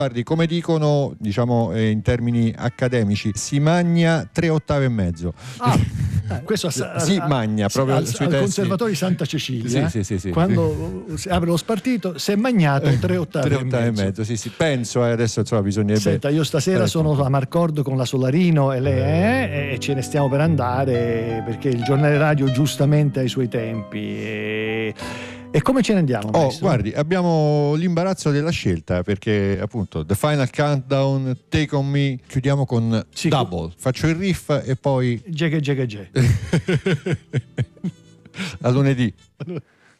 Guardi, come dicono, diciamo in termini accademici, si magna 3 ottave e mezzo. Questo si magna proprio al sui testi. Conservatorio di Santa Cecilia. Sì. Quando si apre lo spartito, si è magnato 3 ottave, 3 ottave e mezzo. Sì. Penso adesso insomma bisognerebbe. Senta, io stasera sono a Marcordo con la Solarino e lei e ce ne stiamo per andare perché il giornale radio giustamente ha i suoi tempi. E come ce ne andiamo? Guardi, abbiamo l'imbarazzo della scelta perché appunto The Final Countdown, Take On Me, chiudiamo con Double. Faccio il riff e poi Gege. a lunedì.